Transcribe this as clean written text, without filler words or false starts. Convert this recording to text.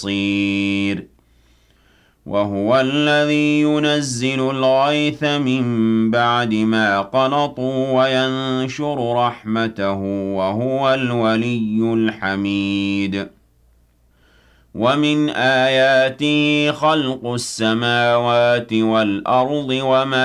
بصير وهو الذي ينزل الغيث من بعد ما قنطوا وينشر رحمته وهو الولي الحميد ومن آياته خلق السماوات والأرض وما